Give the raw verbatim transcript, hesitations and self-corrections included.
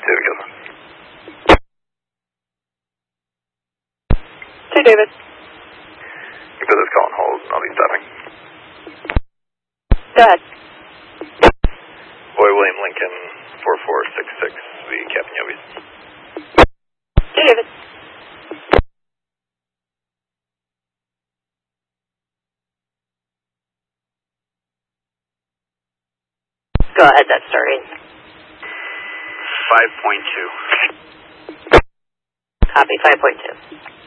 David Gilman. Two, David. You put this call on hold and I'll be stopping. Go ahead. Boy William Lincoln, four four six six, the Captain Yobies. Two, David. Go ahead, that's starting. five point two. Copy, five point two.